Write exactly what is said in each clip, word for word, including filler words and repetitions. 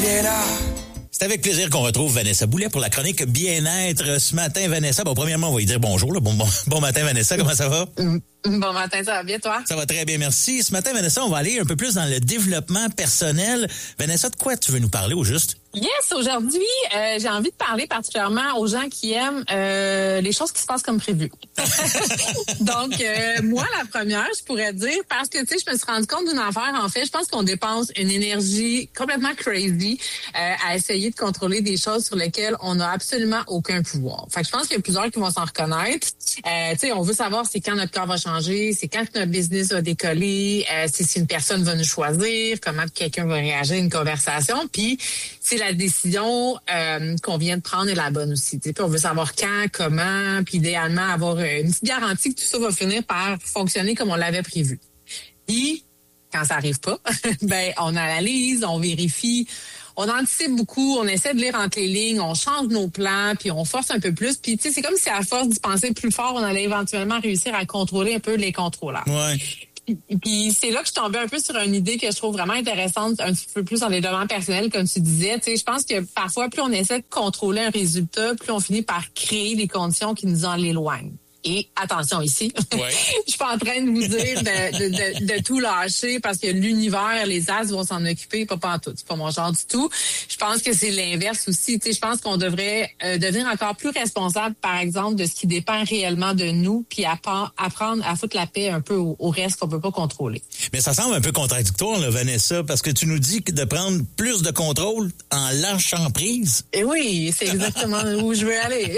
C'est avec plaisir qu'on retrouve Vanessa Boulet pour la chronique Bien-être ce matin. Vanessa, bon, premièrement, on va lui dire bonjour. Là. Bon, bon, bon matin, Vanessa, comment ça va? Bon matin, ça va bien, toi? Ça va très bien, merci. Ce matin, Vanessa, on va aller un peu plus dans le développement personnel. Vanessa, de quoi tu veux nous parler au juste? Yes, aujourd'hui, euh, j'ai envie de parler particulièrement aux gens qui aiment euh, les choses qui se passent comme prévu. Donc, euh, moi, la première, je pourrais dire, parce que, tu sais, je me suis rendu compte d'une affaire, en fait, je pense qu'on dépense une énergie complètement crazy euh, à essayer de contrôler des choses sur lesquelles on n'a absolument aucun pouvoir. Fait que je pense qu'il y a plusieurs qui vont s'en reconnaître. Euh, tu sais, on veut savoir c'est quand notre corps va changer, c'est quand notre business va décoller, euh, c'est si une personne va nous choisir, comment quelqu'un va réagir à une conversation, puis c'est la décision euh, qu'on vient de prendre est la bonne aussi. Puis on veut savoir quand, comment, puis idéalement avoir une petite garantie que tout ça va finir par fonctionner comme on l'avait prévu. Puis, quand ça arrive pas, ben on analyse, on vérifie, on anticipe beaucoup, on essaie de lire entre les lignes, on change nos plans, puis on force un peu plus. Puis tu sais, c'est comme si à force d'y penser plus fort, on allait éventuellement réussir à contrôler un peu les contrôleurs. Ouais. Puis c'est là que je tombais un peu sur une idée que je trouve vraiment intéressante, un petit peu plus en développement personnel, comme tu disais. Tu sais, je pense que parfois, plus on essaie de contrôler un résultat, plus on finit par créer des conditions qui nous en l'éloignent. Et attention ici, ouais. Je suis pas en train de vous dire de, de, de, de tout lâcher parce que l'univers, les as vont s'en occuper, pas pas en tout. C'est pas mon genre du tout. Je pense que c'est l'inverse aussi. Tu sais, je pense qu'on devrait euh, devenir encore plus responsable, par exemple, de ce qui dépend réellement de nous, puis apprendre à foutre la paix un peu au, au reste qu'on peut pas contrôler. Mais ça semble un peu contradictoire, là, Vanessa, parce que tu nous dis que de prendre plus de contrôle en lâchant prise. Et oui, c'est exactement où je veux aller.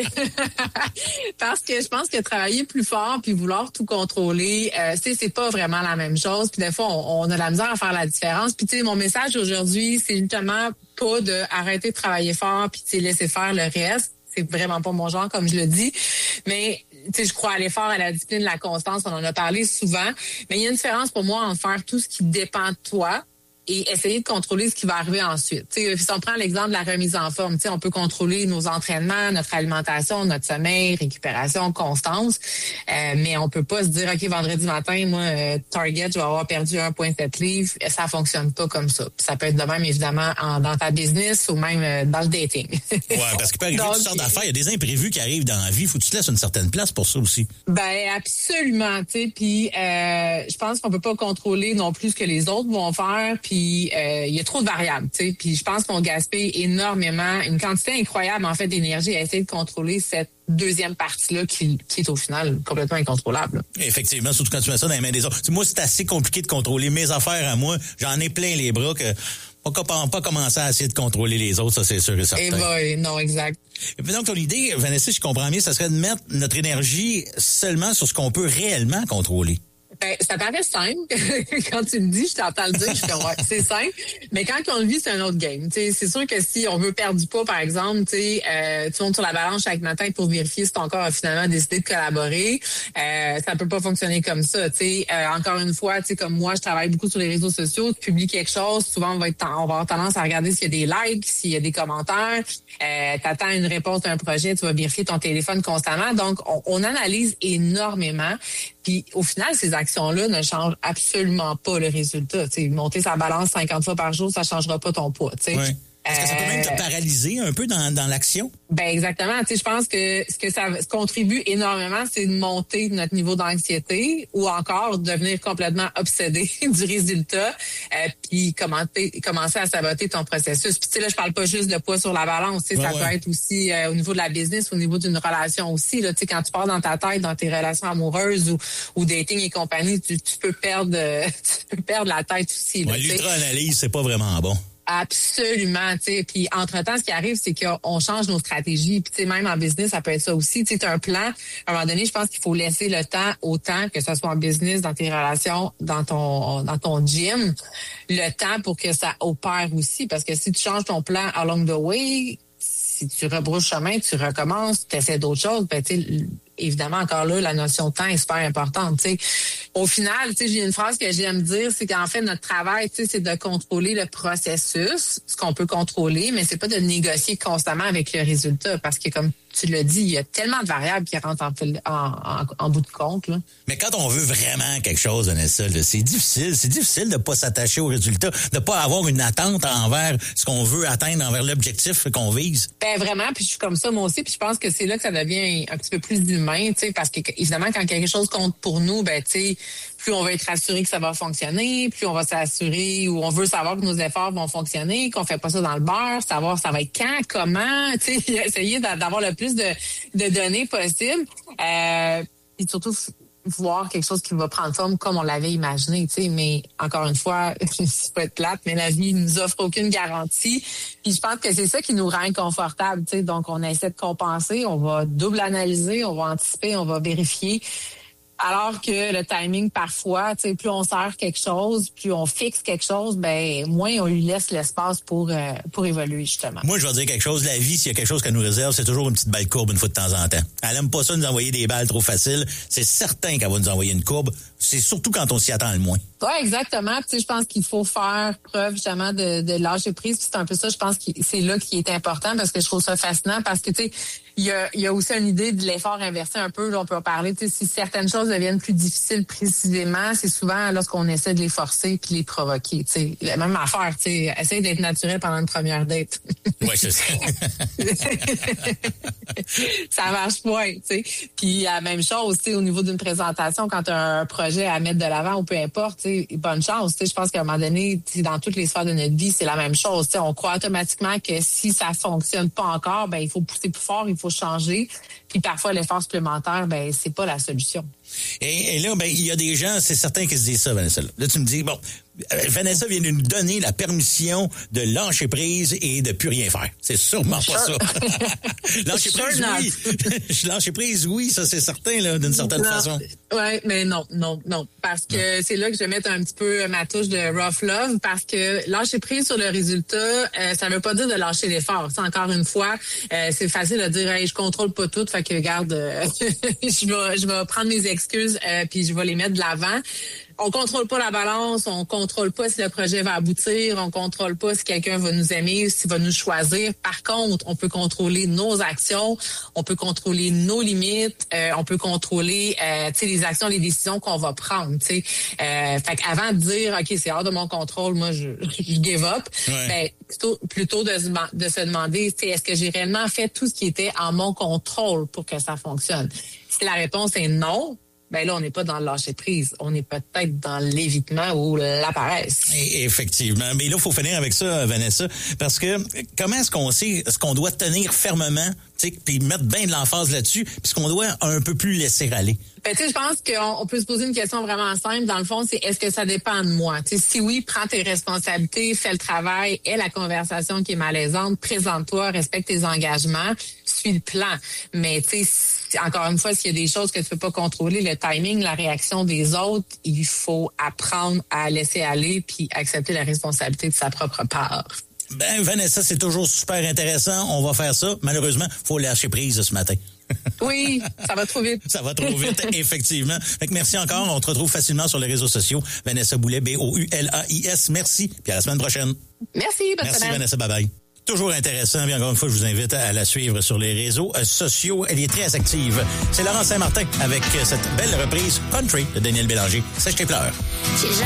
Parce que je pense que travailler plus fort puis vouloir tout contrôler, euh, c'est c'est pas vraiment la même chose. Puis des fois, on, on a la misère à faire la différence. Puis tu sais, mon message aujourd'hui, c'est justement pas de arrêter de travailler fort puis tu sais laisser faire le reste. C'est vraiment pas mon genre, comme je le dis. Mais tu sais, je crois à l'effort, à la discipline, la constance. On en a parlé souvent. Mais il y a une différence pour moi en faire tout ce qui dépend de toi et essayer de contrôler ce qui va arriver ensuite. T'sais, si on prend l'exemple de la remise en forme, on peut contrôler nos entraînements, notre alimentation, notre sommeil, récupération, constance, euh, mais on peut pas se dire, OK, vendredi matin, moi, euh, Target, je vais avoir perdu un virgule sept livres. Ça fonctionne pas comme ça. Puis ça peut être de même, évidemment, en, dans ta business ou même euh, dans le dating. Ouais, parce qu'il peut arriver Donc, toutes sortes d'affaires. Il y a des imprévus qui arrivent dans la vie. Faut que tu te laisses une certaine place pour ça aussi. Ben absolument, tu sais. Puis euh, je pense qu'on peut pas contrôler non plus ce que les autres vont faire. Puis Puis euh, il y a trop de variables, tu sais. Puis je pense qu'on gaspille énormément, une quantité incroyable en fait d'énergie à essayer de contrôler cette deuxième partie-là qui, qui est au final complètement incontrôlable. Effectivement, surtout quand tu mets ça dans les mains des autres. Moi, c'est assez compliqué de contrôler mes affaires à moi. J'en ai plein les bras que pas, pas commencer à essayer de contrôler les autres, ça c'est sûr et certain. Eh ben, non, exact. Et puis donc ton idée, Vanessa, si je comprends bien, ça serait de mettre notre énergie seulement sur ce qu'on peut réellement contrôler. Ben, ça paraît simple. Quand tu me dis, je t'entends le dire, je fais ouais, c'est simple. Mais quand on le vit, c'est un autre game. T'sais, c'est sûr que si on veut perdre du poids, par exemple, t'sais, euh, tu montes sur la balance chaque matin pour vérifier si ton corps a finalement décidé de collaborer. Euh, ça peut pas fonctionner comme ça. T'sais. Euh, encore une fois, t'sais, comme moi, je travaille beaucoup sur les réseaux sociaux. Tu publies quelque chose, souvent on va être on va avoir tendance à regarder s'il y a des likes, s'il y a des commentaires. Euh, tu attends une réponse d'un projet, tu vas vérifier ton téléphone constamment. Donc, on, on analyse énormément. Puis au final, ces actions-là ne changent absolument pas le résultat. T'sais, monter sa balance cinquante fois par jour, ça changera pas ton poids. T'sais. Ouais. Est-ce que ça peut même te paralyser un peu dans, dans l'action? Ben exactement. Tu sais, je pense que ce que ça contribue énormément, c'est de monter notre niveau d'anxiété ou encore devenir complètement obsédé du résultat, euh, puis commencer, commencer à saboter ton processus. Puis tu sais, là, je parle pas juste de poids sur la balance. Tu sais, ouais, ça ouais. peut être aussi euh, au niveau de la business, au niveau d'une relation aussi. Là, tu sais, quand tu pars dans ta tête, dans tes relations amoureuses ou, ou dating et compagnie, tu, tu peux perdre, tu peux perdre la tête aussi. Là, ouais, l'ultra-analyse, c'est pas vraiment bon. Absolument, tu sais. Puis entre-temps, ce qui arrive, c'est qu'on change nos stratégies. Puis tu sais, même en business, ça peut être ça aussi. Tu sais, t'as un plan. À un moment donné, je pense qu'il faut laisser le temps au temps, que ce soit en business, dans tes relations, dans ton dans ton gym, le temps pour que ça opère aussi. Parce que si tu changes ton plan along the way, si tu rebrousses chemin, tu recommences, tu essaies d'autres choses, ben tu sais, évidemment, encore là, la notion de temps est super importante. Tu sais, au final, tu sais, j'ai une phrase que j'aime dire, c'est qu'en fait, notre travail, tu sais, c'est de contrôler le processus, ce qu'on peut contrôler, mais c'est pas de négocier constamment avec le résultat, parce que comme tu l'as dit, il y a tellement de variables qui rentrent en, en, en, en bout de compte. Là. Mais quand on veut vraiment quelque chose, Vanessa, là, c'est difficile. C'est difficile de pas s'attacher au résultat, de pas avoir une attente envers ce qu'on veut atteindre, envers l'objectif qu'on vise. Ben vraiment, puis je suis comme ça moi aussi, puis je pense que c'est là que ça devient un petit peu plus humain, tu sais, parce que évidemment quand quelque chose compte pour nous, ben tu sais, plus on va être assuré que ça va fonctionner, plus on va s'assurer ou on veut savoir que nos efforts vont fonctionner, qu'on fait pas ça dans le beurre, savoir ça va être quand, comment, tu sais, essayer d'avoir le plus de, de données possible, euh, et surtout voir quelque chose qui va prendre forme comme on l'avait imaginé, tu sais, mais encore une fois, c'est pas être plate, mais la vie nous offre aucune garantie. Puis je pense que c'est ça qui nous rend inconfortable, tu sais, donc on essaie de compenser, on va double analyser, on va anticiper, on va vérifier. Alors que le timing, parfois, tu sais, plus on sert quelque chose, plus on fixe quelque chose, ben moins on lui laisse l'espace pour euh, pour évoluer, justement. Moi, je vais dire quelque chose. La vie, s'il y a quelque chose qu'elle nous réserve, c'est toujours une petite balle courbe une fois de temps en temps. Elle aime pas ça nous envoyer des balles trop faciles. C'est certain qu'elle va nous envoyer une courbe. C'est surtout quand on s'y attend le moins. Oui, exactement. Tu sais, je pense qu'il faut faire preuve justement de, de lâcher prise. Puis c'est un peu ça, je pense que c'est là qui est important parce que je trouve ça fascinant parce que, tu sais, il y a, il y a aussi une idée de l'effort inversé un peu. Là, on peut en parler. Tu sais, si certaines choses deviennent plus difficiles précisément, c'est souvent lorsqu'on essaie de les forcer puis les provoquer. Tu sais, la même affaire. Tu sais, essaye d'être naturel pendant une première date. Oui, c'est ça. Ça marche pas, tu sais. Puis la même chose, tu sais, au niveau d'une présentation, quand tu as un projet à mettre de l'avant ou peu importe, tu sais, bonne chance. Tu sais, je pense qu'à un moment donné, dans toutes les sphères de notre vie, c'est la même chose. Tu sais, on croit automatiquement que si ça fonctionne pas encore, ben il faut pousser plus fort, il faut changer. Puis parfois, l'effort supplémentaire, ben c'est pas la solution. Et, et là, ben il y a des gens, c'est certain qui se disent ça, Vanessa. Là, tu me dis, bon, Vanessa vient de nous donner la permission de lâcher prise et de plus rien faire. C'est sûrement pas sure. ça. Lâcher prise, oui. Lâcher prise, oui, ça c'est certain, là, d'une certaine non. façon. Oui, mais non, non, non. Parce que non. C'est là que je vais mettre un petit peu ma touche de rough love, parce que lâcher prise sur le résultat, euh, ça veut pas dire de lâcher l'effort. C'est encore une fois, euh, c'est facile de dire, hey, je contrôle pas tout, fait que regarde, euh, je vais, je vais prendre mes excuses, euh, puis je vais les mettre de l'avant. On contrôle pas la balance, on contrôle pas si le projet va aboutir, on contrôle pas si quelqu'un va nous aimer, s'il va nous choisir. Par contre, on peut contrôler nos actions, on peut contrôler nos limites, euh, on peut contrôler, euh, tu sais, les actions, les décisions qu'on va prendre. Tu sais, euh, fait qu'avant de dire, ok, c'est hors de mon contrôle, moi je, je give up. Ouais. Ben plutôt, plutôt de, de se demander, tu sais, est-ce que j'ai réellement fait tout ce qui était en mon contrôle pour que ça fonctionne. Si la réponse est non, ben là, on n'est pas dans le lâcher-prise. On est peut-être dans l'évitement ou la paresse. Et effectivement. Mais là, il faut finir avec ça, Vanessa, parce que comment est-ce qu'on sait ce qu'on doit tenir fermement, tu sais, puis mettre bien de l'emphase là-dessus, puis ce qu'on doit un peu plus laisser aller? Ben, tu sais, je pense qu'on on peut se poser une question vraiment simple. Dans le fond, c'est est-ce que ça dépend de moi? Tu sais, si oui, prends tes responsabilités, fais le travail, aie la conversation qui est malaisante, présente-toi, respecte tes engagements, suis le plan. Mais tu sais, encore une fois, s'il y a des choses que tu peux pas contrôler, le timing, la réaction des autres, il faut apprendre à laisser aller puis accepter la responsabilité de sa propre part. Ben, Vanessa, c'est toujours super intéressant. On va faire ça. Malheureusement, faut lâcher prise ce matin. Oui, ça va trop vite. Ça va trop vite, effectivement. Fait que merci encore. On te retrouve facilement sur les réseaux sociaux. Vanessa Boulet, B O U L A I S. Merci. Puis à la semaine prochaine. Merci. Bonne Merci, semaine. Vanessa. Bye-bye. Toujours intéressant. Bien, encore une fois, je vous invite à la suivre sur les réseaux sociaux. Elle est très active. C'est Laurent Saint-Martin avec cette belle reprise country de Daniel Bélanger. Sèche tes pleurs.